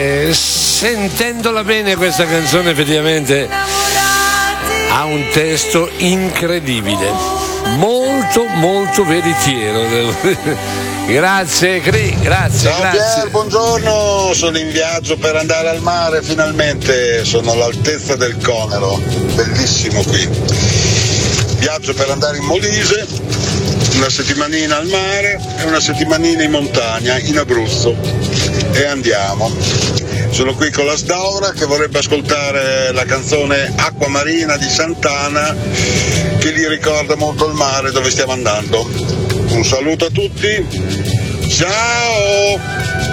Sentendola bene questa canzone effettivamente ha un testo incredibile, molto molto veritiero. Grazie Cri, grazie. Ciao grazie. Pier, buongiorno, sono in viaggio per andare al mare finalmente, sono all'altezza del Conero, bellissimo qui. Viaggio per andare in Molise, una settimanina al mare e una settimanina in montagna, in Abruzzo, e andiamo. Sono qui con la Sdaura che vorrebbe ascoltare la canzone Acqua Marina di Santana, che gli ricorda molto il mare dove stiamo andando. Un saluto a tutti, ciao!